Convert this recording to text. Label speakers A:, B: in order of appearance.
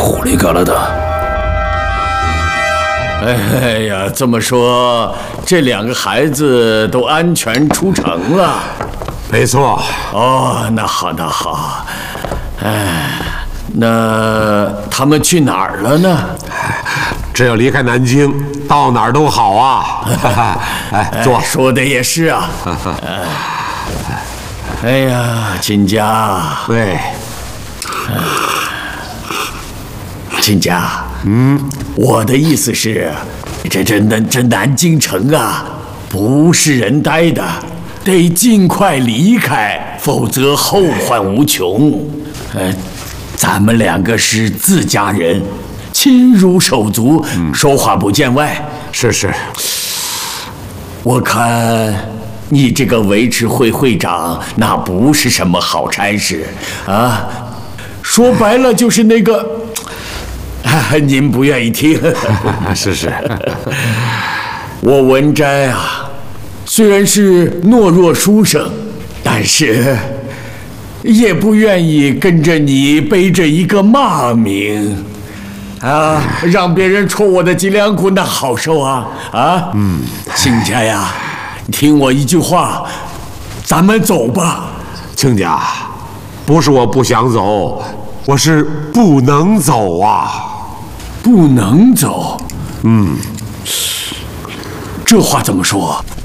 A: 狐狸嘎了的。哎呀，这么说，这2个孩子都安全出城了？
B: 没错。
A: 哦，那好，那好。哎，那他们去哪儿了呢？
B: 只要离开南京，到哪儿都好啊！哎，坐。
A: 说的也是啊。哎呀，亲家。
B: 对。
A: 亲家。我的意思是，这南京城啊，不是人待的，得尽快离开，否则后患无穷。咱们2个是自家人。亲如手足，说话不见外。
B: 是。
A: 我看你这个维持会会长，那不是什么好差事啊。说白了就是那个，您不愿意听。
B: 是。
A: 我文摘啊，虽然是懦弱书生，但是也不愿意跟着你背着一个骂名。让别人戳我的脊梁骨，那好受啊！亲家呀，听我一句话，咱们走吧。
B: 亲家，不是我不想走，我是不能走啊。
A: 不能走？这话怎么说？